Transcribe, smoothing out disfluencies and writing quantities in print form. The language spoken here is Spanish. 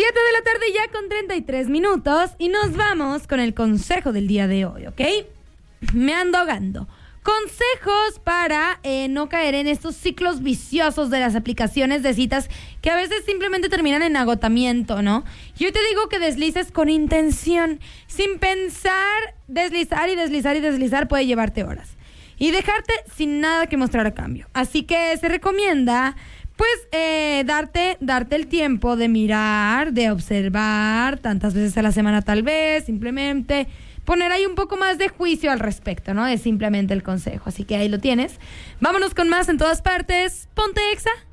7 de la tarde ya con 33 minutos y nos vamos con el consejo del día de hoy, ¿ok? Me ando ahogando. Consejos para no caer en estos ciclos viciosos de las aplicaciones de citas que a veces simplemente terminan en agotamiento, ¿no? Yo te digo que deslices con intención, sin pensar, deslizar y deslizar y deslizar puede llevarte horas y dejarte sin nada que mostrar a cambio. Así que se recomienda pues darte el tiempo de mirar, de observar tantas veces a la semana tal vez, simplemente poner ahí un poco más de juicio al respecto, ¿no? Es simplemente el consejo. Así que ahí lo tienes. Vámonos con más en todas partes. Ponte Exa.